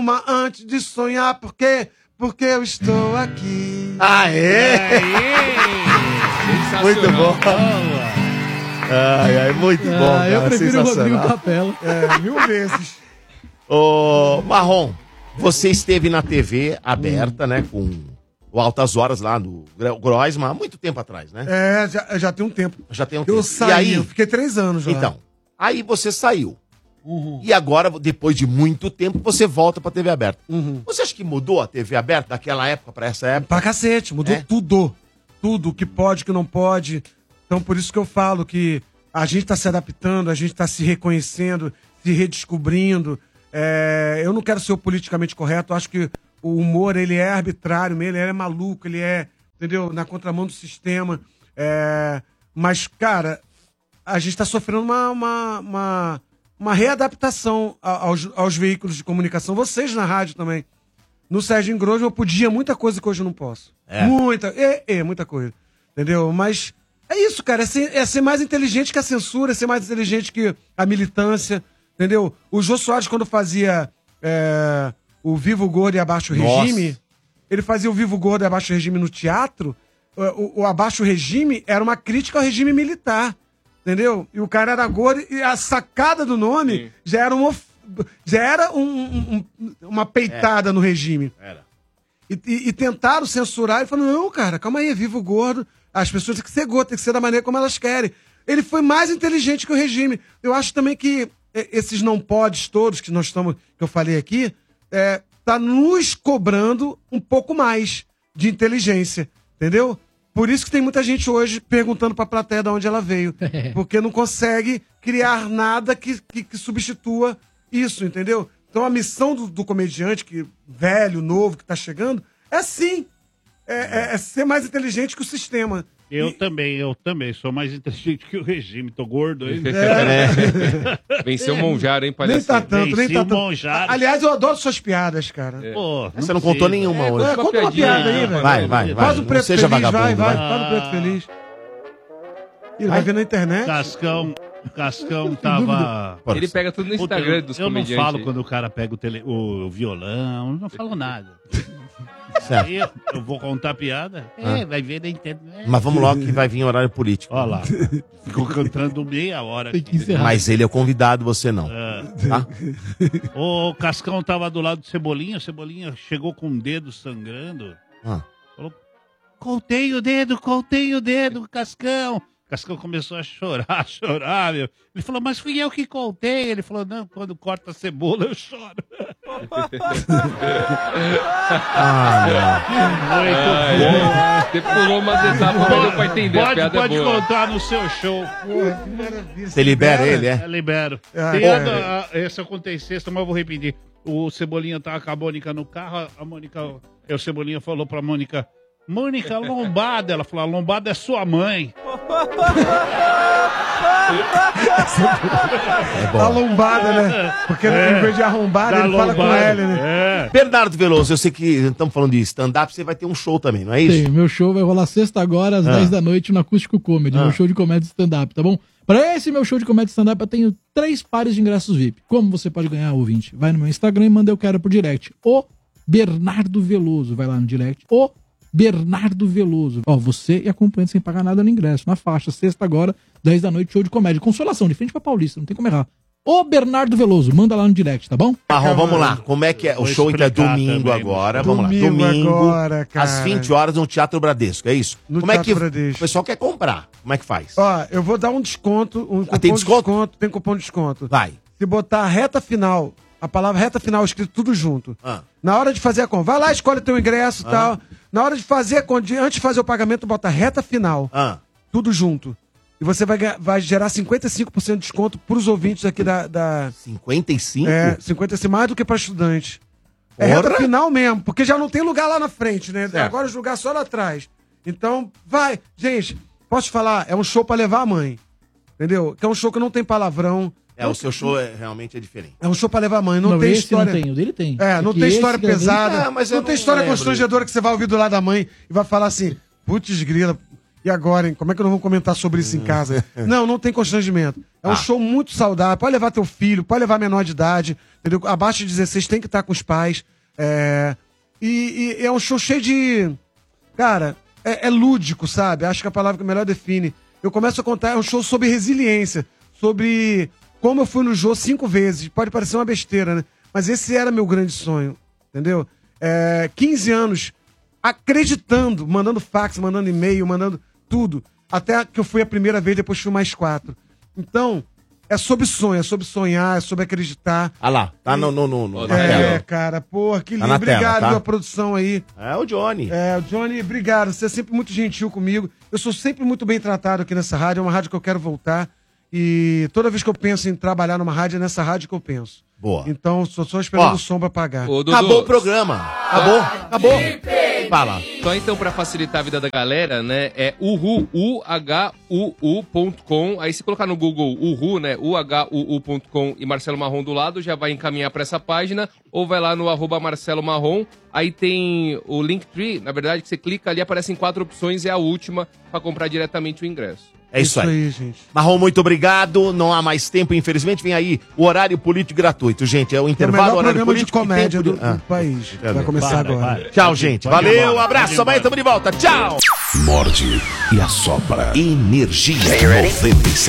Uma antes de sonhar, porque eu estou aqui. Aê! Muito bom. Muito bom, cara. Eu prefiro o Rodrigo Capela. 1000 vezes. Ô, Marrom, você esteve na TV aberta, né, com o Altas Horas lá no Groisman, há muito tempo atrás, né? Já tem um tempo. Já tem um tempo. Eu saí, eu fiquei 3 anos lá. Então, aí você saiu. E agora, depois de muito tempo, você volta pra TV aberta. Você acha que mudou a TV aberta daquela época pra essa época? Pra cacete, mudou tudo. Tudo, o que pode, o que não pode. Então, por isso que eu falo que a gente tá se adaptando, a gente tá se reconhecendo, se redescobrindo. Eu não quero ser o politicamente correto, eu acho que o humor, ele é arbitrário, ele é maluco, ele é, entendeu, na contramão do sistema. Mas, cara, a gente tá sofrendo uma readaptação aos veículos de comunicação. Vocês na rádio também. No Serginho Grosso eu podia muita coisa que hoje eu não posso. Muita coisa. Entendeu? Mas é isso, cara. É ser mais inteligente que a censura, é ser mais inteligente que a militância. Entendeu? O Jô Soares, quando fazia o Vivo Gordo e Abaixo o Regime, ele fazia o Vivo Gordo e Abaixo o Regime no teatro. O Abaixo o Regime era uma crítica ao regime militar. Entendeu? E o cara era gordo e a sacada do nome já era uma peitada no regime. Era. E tentaram censurar e falaram, não, cara, calma aí, é vivo gordo. As pessoas têm que ser gordas, tem que ser da maneira como elas querem. Ele foi mais inteligente que o regime. Eu acho também que esses não podes todos que eu falei aqui, tá nos cobrando um pouco mais de inteligência, entendeu? Por isso que tem muita gente hoje perguntando pra plateia de onde ela veio. Porque não consegue criar nada que substitua isso, entendeu? Então a missão do comediante, velho, novo, que tá chegando, é assim. É ser mais inteligente que o sistema. Eu também sou mais inteligente que o regime. Tô gordo aí. Venceu o Monjaro, hein, palhaço? Nem tá tanto, nem tá tanto. Monjaro. Aliás, eu adoro suas piadas, cara. Pô, Você não contou nenhuma hoje. Conta uma piada aí, velho. Vai. Faz o preto Seja feliz, vagabundo, vai. Faz o preto feliz. Ele vai ver na internet. Cascão tava... Ele pega tudo no Instagram dos comediantes. Eu não falo quando o cara pega o violão, não falo nada. Aí eu vou contar a piada, vai ver na internet. Mas vamos logo que vai vir horário político. Olha lá, ficou cantando meia hora aqui. Mas ele é o convidado, você não. Tá? O Cascão tava do lado do Cebolinha, o Cebolinha chegou com o dedo sangrando. Falou, contei o dedo, Cascão. Cascão começou a chorar, meu. Ele falou, mas fui eu que contei. Ele falou, não, quando corta a cebola eu choro. Muito bom. Você pulou uma etapa, mas deu pra entender. A piada pode é boa. contar no seu show. Você libera ele, Eu libero. Esse eu contei sexta, mas eu vou repetir. O Cebolinha tava com a Mônica no carro, o Cebolinha falou pra Mônica, lombada. Ela falou, a lombada é sua mãe. A lombada, né? Porque em vez de arrombada, ele fala com L, né? Bernardo Veloso, eu sei que estamos falando de stand-up, você vai ter um show também, não é isso? Tem, meu show vai rolar sexta agora, às 10 da noite, no Acústico Comedy, meu show de comédia stand-up, tá bom? Pra esse meu show de comédia stand-up, eu tenho 3 pares de ingressos VIP. Como você pode ganhar, ouvinte? Vai no meu Instagram e manda eu quero por direct. O Bernardo Veloso, vai lá no direct. O Bernardo Veloso. Você e acompanhante sem pagar nada no ingresso. Na faixa, sexta agora, 10 da noite, show de comédia. Consolação, de frente pra Paulista, não tem como errar. O Bernardo Veloso, manda lá no direct, tá bom? Marrom, vamos lá. Como é que é? O show então é domingo também, agora. Vamos lá. Domingo agora, cara. Às 20 horas no Teatro Bradesco, é isso? Como é que o pessoal quer comprar? Como é que faz? Ó, eu vou dar um desconto, tem desconto? Tem cupom de desconto. Vai. Se botar reta final, a palavra reta final escrito tudo junto. Na hora de fazer a compra, vai lá, escolhe teu ingresso e tal. Na hora de fazer, antes de fazer o pagamento, bota reta final. Tudo junto. E você vai gerar 55% de desconto pros ouvintes aqui da... 55? 55 mais do que para estudante. É reta final mesmo, porque já não tem lugar lá na frente, né? Certo. Agora os lugares só lá atrás. Então, vai. Gente, posso te falar? É um show pra levar a mãe. Entendeu? Que é um show que não tem palavrão. O seu show realmente é diferente. É um show pra levar a mãe. Não tem história. Não tem, o dele tem. Não tem história pesada. Mas não tem história constrangedora que você vai ouvir do lado da mãe e vai falar assim, putz grila, E agora, hein? Como é que eu não vou comentar sobre isso em casa? Não tem constrangimento. É um show muito saudável. Pode levar teu filho, pode levar menor de idade, entendeu? Abaixo de 16 tem que estar com os pais. E é um show cheio de... Cara, é lúdico, sabe? Acho que a palavra que melhor define. Eu começo a contar, é um show sobre resiliência, sobre como eu fui no Jô 5 vezes. Pode parecer uma besteira, né? Mas esse era meu grande sonho, entendeu? 15 anos acreditando, mandando fax, mandando e-mail, mandando tudo. Até que eu fui a primeira vez, depois fui mais 4. Então, é sobre sonho, é sobre sonhar, é sobre acreditar. Ah lá, tá no cara, porra, que lindo. Tá obrigado pela produção aí. É o Johnny. O Johnny, obrigado. Você é sempre muito gentil comigo. Eu sou sempre muito bem tratado aqui nessa rádio. É uma rádio que eu quero voltar. E toda vez que eu penso em trabalhar numa rádio, é nessa rádio que eu penso. Boa. Então, só esperando o som pra pagar. Acabou o programa. Acabou. Fala. Só então, pra facilitar a vida da galera, né, é Uhu, uhuu.com. Aí se colocar no Google Uhu, né, uhuu.com e Marcelo Marrom do lado, já vai encaminhar pra essa página, ou vai lá no @Marcelo Marrom. Aí tem o Linktree, na verdade, que você clica ali, aparecem 4 opções, é a última pra comprar diretamente o ingresso. É isso aí, gente. Marrom, muito obrigado. Não há mais tempo, infelizmente. Vem aí o horário político gratuito, gente. É o intervalo, horário político de comédia do país. Vai começar agora. Tchau, gente. Valeu, abraço. Amanhã estamos de volta. Tchau. Morde e assopra. Energia 97.